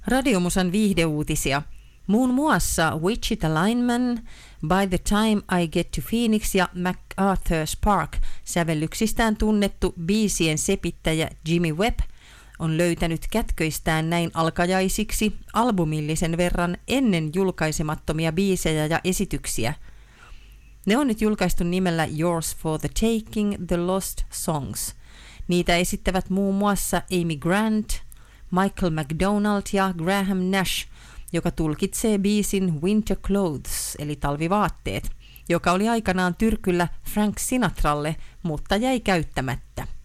Radiomusan viihdeuutisia. Muun muassa Wichita Lineman, By the Time I Get to Phoenix ja MacArthur's Park sävellyksistään tunnettu biisien sepittäjä Jimmy Webb on löytänyt kätköistään näin alkajaisiksi albumillisen verran ennen julkaisemattomia biisejä ja esityksiä. Ne on nyt julkaistu nimellä Yours for the Taking, The Lost Songs. Niitä esittävät muun muassa Amy Grant, Michael McDonald ja Graham Nash, joka tulkitsee biisin Winter Clothes eli talvivaatteet, joka oli aikanaan tyrkyllä Frank Sinatralle, mutta jäi käyttämättä.